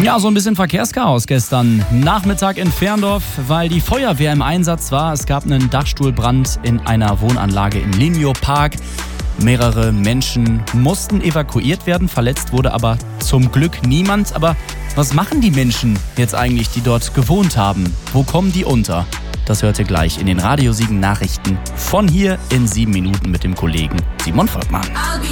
Ja, so ein bisschen Verkehrschaos gestern Nachmittag in Ferndorf, weil die Feuerwehr im Einsatz war. Es gab einen Dachstuhlbrand in einer Wohnanlage im Linio-Park. Mehrere Menschen mussten evakuiert werden, verletzt wurde aber zum Glück niemand. Aber was machen die Menschen jetzt eigentlich, die dort gewohnt haben? Wo kommen die unter? Das hört ihr gleich in den Radio Siegen Nachrichten von hier in 7 Minuten mit dem Kollegen Simon Volkmann.